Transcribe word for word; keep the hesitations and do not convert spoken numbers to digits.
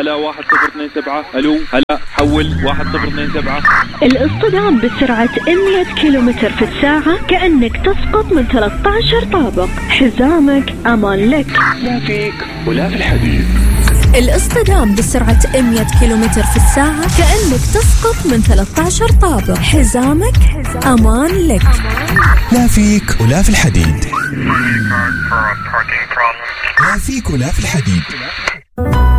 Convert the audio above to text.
هلا واحد صفر اثنين سبعة. الو هلا حول واحد صفر اثنين سبعة. الاصطدام بسرعة مئة كيلومتر في الساعة كأنك تسقط من ثلاثة عشر طابق. حزامك أمان لك. لا فيك ولا في الحديد. الاصطدام بسرعة مئة كيلومتر في الساعة كأنك تسقط من ثلاثة عشر طابق. حزامك أمان لك. لا فيك ولا في الحديد. لا فيك ولا في الحديد.